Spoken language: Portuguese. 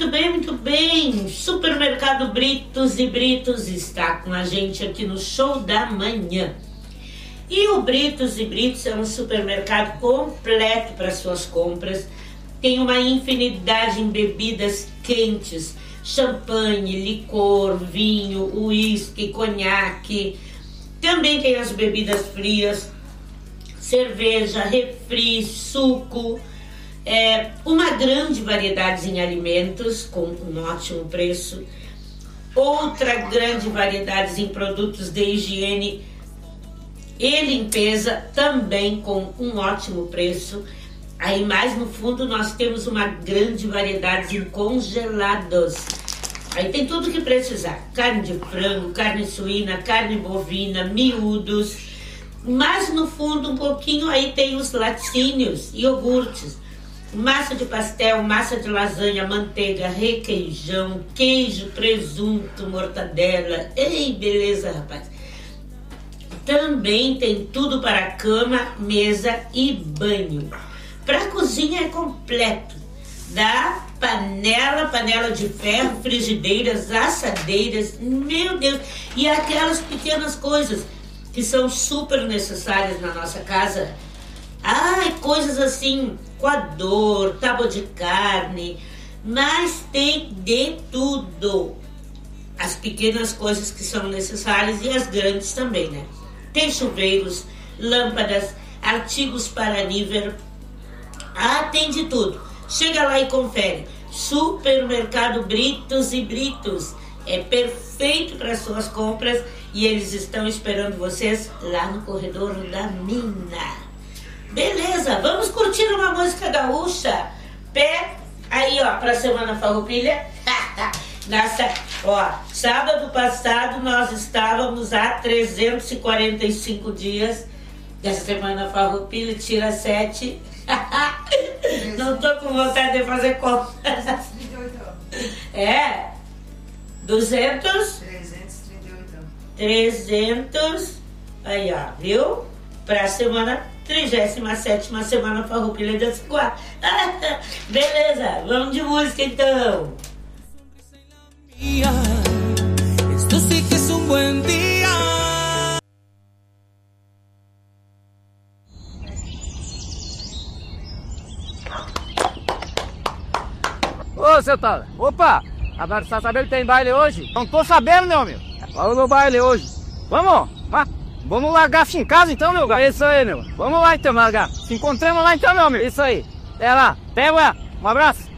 muito bem, muito bem. Supermercado Britos e Britos está com a gente aqui no Show da Manhã. E o Britos e Britos é um supermercado completo para suas compras. Tem uma infinidade em bebidas quentes, champanhe, licor, vinho, uísque, conhaque. Também tem as bebidas frias, cerveja, refri, suco. Uma grande variedade em alimentos com um ótimo preço. Outra grande variedade em produtos de higiene e limpeza também com um ótimo preço. Aí mais no fundo nós temos uma grande variedade em congelados. Aí tem tudo que precisar: carne de frango, carne suína, carne bovina, miúdos. Mas no fundo um pouquinho aí tem os laticínios, iogurtes, massa de pastel, massa de lasanha, manteiga, requeijão, queijo, presunto, mortadela. Ei, beleza, rapaz! Também tem tudo para cama, mesa e banho. Para a cozinha é completo. Da panela de ferro, frigideiras, assadeiras, meu Deus! E aquelas pequenas coisas que são super necessárias na nossa casa. Coisas assim, coador, tábua de carne, mas tem de tudo. As pequenas coisas que são necessárias e as grandes também, né? Tem chuveiros, lâmpadas, artigos para nível. Tem de tudo. Chega lá e confere. Supermercado Britos e Britos. É perfeito para suas compras e eles estão esperando vocês lá no corredor da Mina. Beleza, vamos curtir uma música gaúcha. Pé aí, ó, pra Semana Farroupilha. Sábado passado nós estávamos há 345 dias da Semana Farroupilha, tira 7. Não tô com vontade de fazer conta. 338. Aí, ó, viu? Pra semana 37ª Semana Farroupilha de Ciguá. Beleza, vamos de música então. Esto sí que es un buen día. Ô, seu tal. Opa! Agora você tá sabendo que tem baile hoje? Não tô sabendo, meu amigo. Vamos no baile hoje. Vamos? Vamos largar assim em casa então, meu gato. Isso aí, meu. Vamos lá então, largar. Se encontramos lá então, meu amigo. Isso aí. Até lá. Até lá. Um abraço.